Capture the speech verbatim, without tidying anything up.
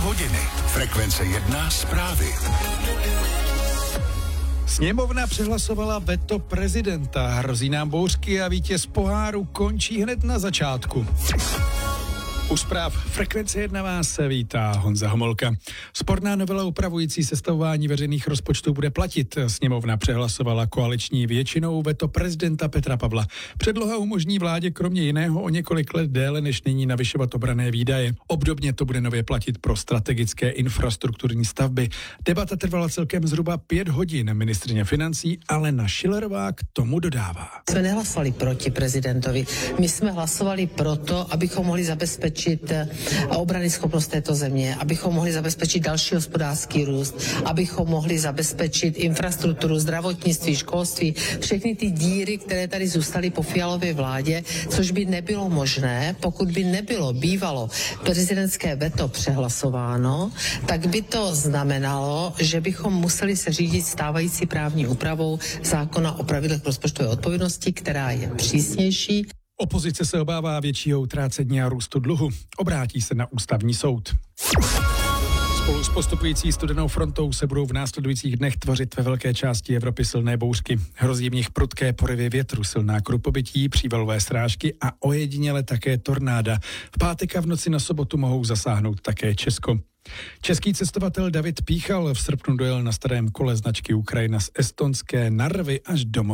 hodiny. Frekvence jedna zprávy. Sněmovna přehlasovala veto prezidenta. Hrozí nám bouřky a vítěz poháru končí hned na začátku. U zpráv Frekvence jedna vás vítá Honza Homolka. Sporná novela upravující sestavování veřejných rozpočtů bude platit. Sněmovna přehlasovala koaliční většinou veto prezidenta Petra Pavla. Předloha umožní vládě kromě jiného o několik let déle než nyní navyšovat obranné výdaje. Obdobně to bude nově platit pro strategické infrastrukturní stavby. Debata trvala celkem zhruba pět hodin. Ministryně financí Alena Schillerová k tomu dodává. Jsme nehlasovali proti prezidentovi. My jsme hlasovali proto, abychom mohli zabezpečit obrany schopnost této země, abychom mohli zabezpečit další hospodářský růst, abychom mohli zabezpečit infrastrukturu, zdravotnictví, školství, všechny ty díry, které tady zůstaly po Fialově vládě, což by nebylo možné, pokud by nebylo bývalo prezidentské veto přehlasováno, tak by to znamenalo, že bychom museli se řídit stávající právní úpravou zákona o pravidlech rozpočtové odpovědnosti, která je přísnější. Opozice se obává většího utrácení a růstu dluhu. Obrátí se na ústavní soud. Spolu s postupující studenou frontou se budou v následujících dnech tvořit ve velké části Evropy silné bouřky. Hrozí v nich prudké porivy větru, silná krupobytí, přívalové srážky a ojediněle také tornáda. V pátek a v noci na sobotu mohou zasáhnout také Česko. Český cestovatel David Píchal v srpnu dojel na starém kole značky Ukrajina z estonské Narvy až domů.